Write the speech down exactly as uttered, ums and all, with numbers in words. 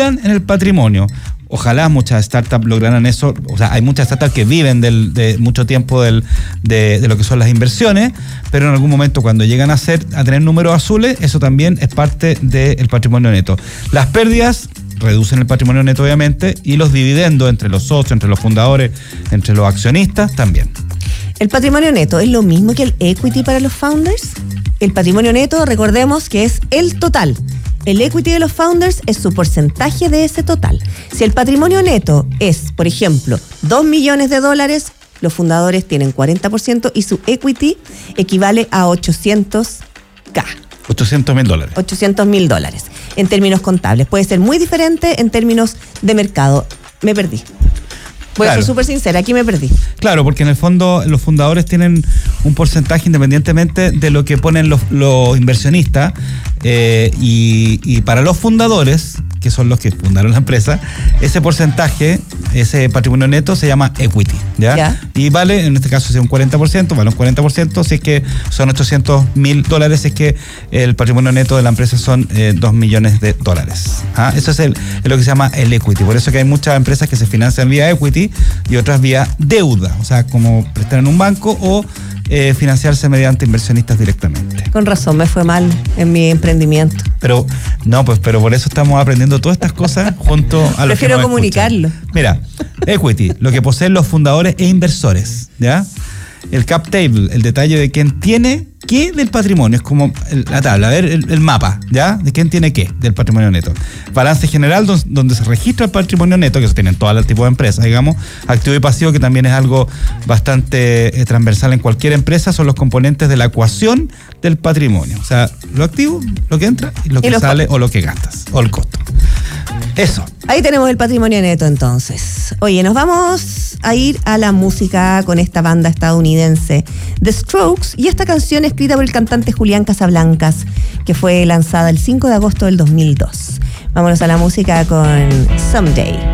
especulan en el patrimonio. Ojalá muchas startups lograran eso. O sea, hay muchas startups que viven del, de mucho tiempo del, de, de lo que son las inversiones, pero en algún momento cuando llegan a, ser, a tener números azules, eso también es parte del patrimonio neto. Las pérdidas reducen el patrimonio neto, obviamente, y los dividendos entre los socios, entre los fundadores, entre los accionistas, también. ¿El patrimonio neto es lo mismo que el equity para los founders? El patrimonio neto, recordemos que es el total. El equity de los founders es su porcentaje de ese total. Si el patrimonio neto es, por ejemplo, dos millones de dólares, los fundadores tienen cuarenta por ciento y su equity equivale a ochocientos K. ochocientos mil dólares. ochocientos mil dólares. En términos contables. Puede ser muy diferente en términos de mercado. Me perdí. Voy claro. a ser súper sincera, aquí me perdí. Claro, porque en el fondo los fundadores tienen un porcentaje independientemente de lo que ponen los, los inversionistas eh, y, y para los fundadores, que son los que fundaron la empresa, ese porcentaje, ese patrimonio neto se llama equity, ¿ya? ¿Ya? Y vale, en este caso si es un cuarenta por ciento, vale un cuarenta por ciento, si es que son ochocientos mil dólares, si es que el patrimonio neto de la empresa son eh, dos millones de dólares. ¿Ah? Eso es, el, es lo que se llama el equity. Por eso que hay muchas empresas que se financian vía equity y otras vía deuda, o sea, como prestar en un banco o eh, financiarse mediante inversionistas directamente. Con razón, me fue mal en mi emprendimiento. Pero, no, pues, pero por eso estamos aprendiendo todas estas cosas junto a los Prefiero comunicarlo. Escuchan. Mira, equity, lo que poseen los fundadores e inversores, ¿ya? El cap table, el detalle de quién tiene qué del patrimonio, es como el, la tabla, a ver, el, el mapa, ¿ya? De quién tiene qué del patrimonio neto. Balance general, don, donde se registra el patrimonio neto, que eso tienen todos los tipos de empresas, digamos. Activo y pasivo, que también es algo bastante eh, transversal en cualquier empresa, son los componentes de la ecuación del patrimonio. O sea, lo activo, lo que entra, y lo que y sale o lo que gastas, o el costo. Eso. Ahí tenemos el patrimonio neto, entonces. Oye, nos vamos a ir a la música con esta banda estadounidense, The Strokes, y esta canción escrita por el cantante Julián Casablancas, que fue lanzada el cinco de agosto del dos mil dos. Vámonos a la música con Someday.